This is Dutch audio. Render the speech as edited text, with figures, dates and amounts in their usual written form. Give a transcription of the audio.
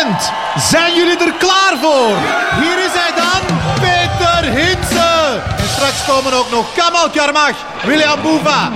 moment. Zijn jullie er klaar voor? Hier is hij dan, Peter Hintze. En straks komen ook nog Kamal Karmach, William Bouva,